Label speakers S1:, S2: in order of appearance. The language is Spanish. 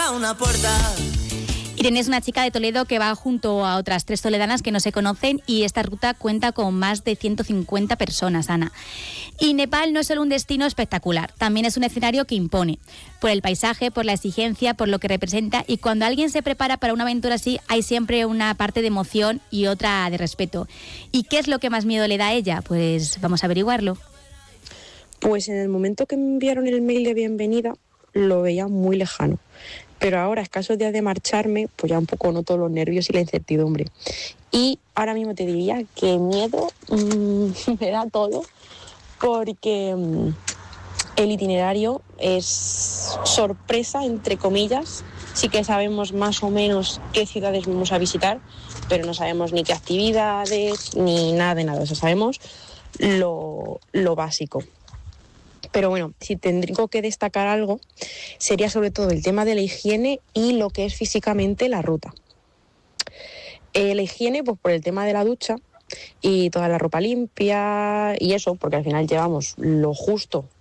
S1: toca una puerta.
S2: Irene es una chica de Toledo que va junto a otras 3 toledanas que no se conocen y esta ruta cuenta con más de 150 personas, Ana. Y Nepal no es solo un destino espectacular, también es un escenario que impone, por el paisaje, por la exigencia, por lo que representa, y cuando alguien se prepara para una aventura así hay siempre una parte de emoción y otra de respeto. ¿Y qué es lo que más miedo le da a ella? Pues vamos a averiguarlo.
S3: Pues en el momento que me enviaron el mail de bienvenida lo veía muy lejano. Pero ahora, a escasos días de marcharme, pues ya un poco noto los nervios y la incertidumbre. Y ahora mismo te diría que miedo me da todo, porque el itinerario es sorpresa, entre comillas. Sí que sabemos más o menos qué ciudades vamos a visitar, pero no sabemos ni qué actividades, ni nada de nada. O sea, sabemos lo básico. Pero bueno, si tendría que destacar algo, sería sobre todo el tema de la higiene y lo que es físicamente la ruta. La higiene, pues por el tema de la ducha y toda la ropa limpia y eso, porque al final llevamos lo justo